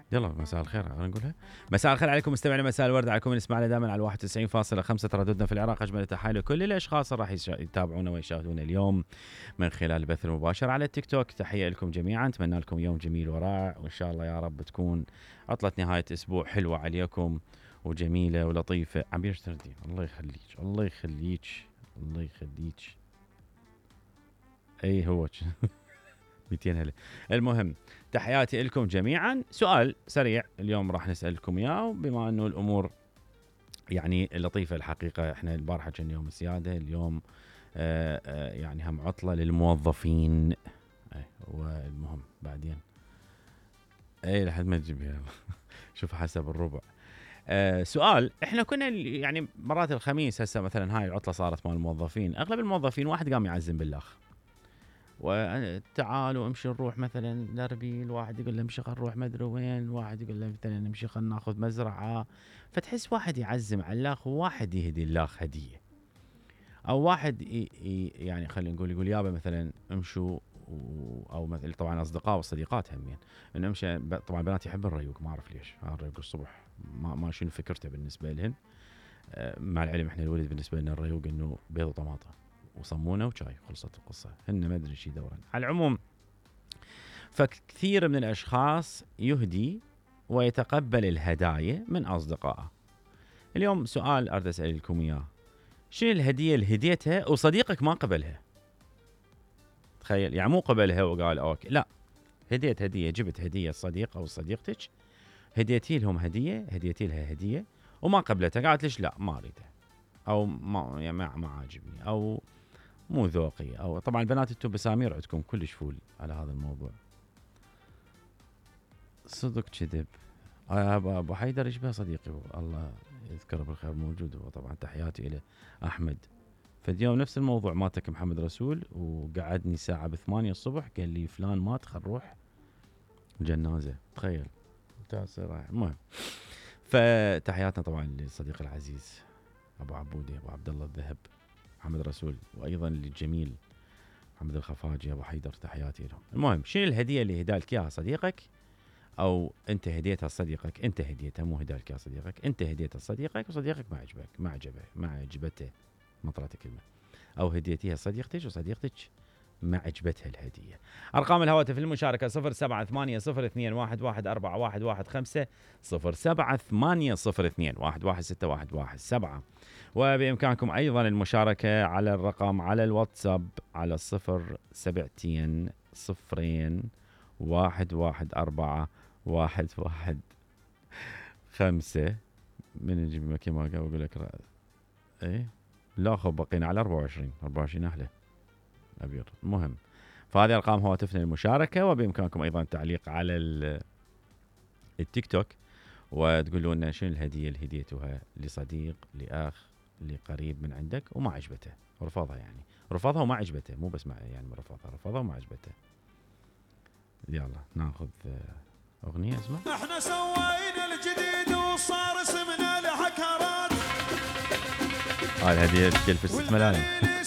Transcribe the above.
يلا مساء الخير نقولها. مساء الخير عليكم مستمعينا، مساء الورد عليكم. نسمعنا دائما على 91.5 ترددنا في العراق. اجمل تحيه لكل الاشخاص اللي راح يتابعونا ويشاهدونا اليوم من خلال البث المباشر على التيك توك. تحيه لكم جميعا، اتمنى لكم يوم جميل ورائع، وان شاء الله يا رب تكون عطله نهايه اسبوع حلوه عليكم وجميله ولطيفه. عبير تردي الله يخليك الله يخليك الله يخليك. اي هو 200 هلا. المهم تحياتي لكم جميعا. سؤال سريع اليوم راح نسألكم اياه، بما انه الامور يعني لطيفة الحقيقة. احنا البارحة كان يوم السيادة، اليوم يعني هم عطلة للموظفين. والمهم بعدين لحد ما تجيبها شوف حسب الربع. سؤال، احنا كنا يعني مرات الخميس هسه مثلا هاي العطلة صارت مال الموظفين، اغلب الموظفين واحد قام يعزم بالاخ، وتعالوا امشي نروح مثلا لاربيل، واحد يقول له امشي خل نروح مدري وين، واحد يقول له مثلا امشي خل ناخذ مزرعه. فتحس واحد يعزم على الاخ وواحد يهدي الاخ هديه، او واحد يعني خلينا نقول يقول يابا مثلا امشوا او مثلا طبعا اصدقاء والصديقات همين انه امشي. طبعا بنات يحب الريوق، ما اعرف ليش الريوق الصبح ما شنو فكرته بالنسبه لهن. مع العلم احنا الولد بالنسبه لنا الريوق انه بيض وطماطم وصمونه وشاي، خلصت القصه. هن ما ادري شي دوران. على العموم فكثير من الاشخاص يهدي ويتقبل الهدايا من اصدقائه. اليوم سؤال اريد اسالكم اياه، شنو الهديه اللي هديتها وصديقك ما قبلها؟ تخيل يعني مو قبلها وقال اوكي، لا، هديت هديه، جبت هديه الصديق او صديقتك، هديتي لهم هديه، هديتي لها هديه وما قبلتها، قالت ليش لا ما اريدها، او ما يعني ما عاجبني، او مو ذوقي، او طبعا البنات انتم بسامير عندكم كلش فول على هذا الموضوع. صدق كذب. ابو حيدر يشبه صديقي الله يذكره بالخير، موجود هو طبعا، تحياتي اليه احمد. فاليوم نفس الموضوع ماتك محمد رسول، وقعدني ساعه ب8 الصبح قال لي فلان مات خل نروح جنازه. تخيل المهم، فتحياتنا طبعا للصديق العزيز ابو عبودي، ابو عبد الله الذهب محمد رسول، وايضا للجميل محمد الخفاجي ابو حيدر، تحياتي لهم. المهم شنو الهديه اللي هدالك اياها صديقك، او انت هديتها لصديقك؟ انت هديتها، مو هدالك يا صديقك، انت هديتها لصديقك وصديقك ما عجبك، ما عجبته مطرات كلمه، او هديتيها لصديقتك وصديقتك ما عجبتها الهديه. ارقام الهواتف للمشاركه 0780211415 0780211617. وبامكانكم ايضا المشاركه على الرقم على الواتساب على 0700 114 من نجيب مكي ما اقول لك ايه لا خب بقينا على 24 احلى ابيض. المهم فهذه ارقام هواتفنا للمشاركه، وبامكانكم ايضا التعليق على التيك توك وتقولوا لنا شنو الهديه اللي هديتوها لصديق لاخ لقريب من عندك وما عجبته، رفضها يعني رفضها وما عجبته، مو بس يعني رفضها وما عجبته. يلا ناخذ اغنيه اسمها احنا سوينا الجديد وصار اسمنا الحكرات. الهديه تكلف 6 ملايين